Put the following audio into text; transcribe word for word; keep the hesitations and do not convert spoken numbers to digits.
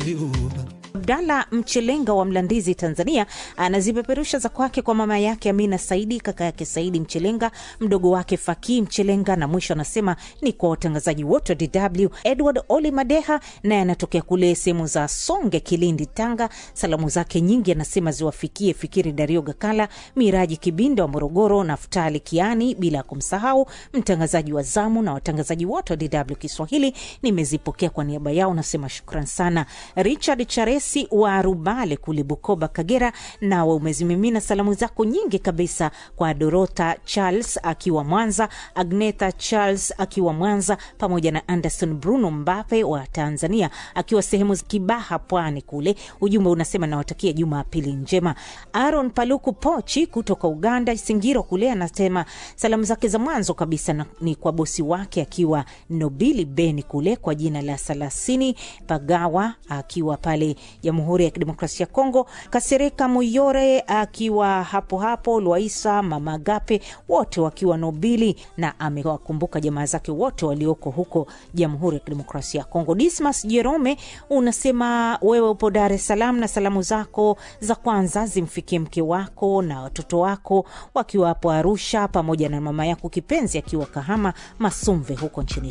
Abdalla Mchelenga wa Mlandizi, Tanzania, anazipeperusha za kwake kwa mama yake Amina Saidi, kaka yake Saidi Mchelenga, mdogo wake Faki Mchelenga, na mwisho anasema ni kwa watangazaji wote wa D W. Edward Oli Madeha naye anatokea kule sehemu za Songe, Kilindi, Tanga. Salamu zake nyingi anasema ziwafikie Fikiri Dario Gakala, Miraji Kibinda wa Morogoro, Naftali Kiani, bila kumsahau mtangazaji wa zamu na watangazaji wote wa D W Kiswahili. Nimezipokea kwa niaba yao, nasema shukran sana. Richard Charesi wa Rubale kule Bukoba, Kagera, na umezimimina salamu zako nyingi kabisa kwa Dorota Charles akiwa Mwanza, Agneta Charles akiwa Mwanza, pamoja na Anderson Bruno Mbape wa Tanzania akiwa sehemu Kibaha, Pwani kule. Ujumbe unasema nawatakia Jumapili njema. Aaron Paluku Pochi kutoka Uganda, Singiro kule, anasema salamu zake za mwanzo kabisa na, ni kwa bosi wake akiwa Nobili Beni kule kwa jina la Salasini Pagawa akiwa pale Jamhuri ya Kidemokrasia ya Kongo, Kasereka Muyore akiwa hapo hapo, Luaisa Mama Gape wote wakiwa Nobili, na amewakumbuka jamaa zake wote walioko huko Jamhuri ya Kidemokrasia ya Kongo. Dismas Jerome unasema wewe upo Dar es Salaam na salamu zako za kwanza zimfikie mke wako na watoto wako wakiwa hapo Arusha, pamoja na mama yako kipenzi akiwa Kahama Masumve huko nchini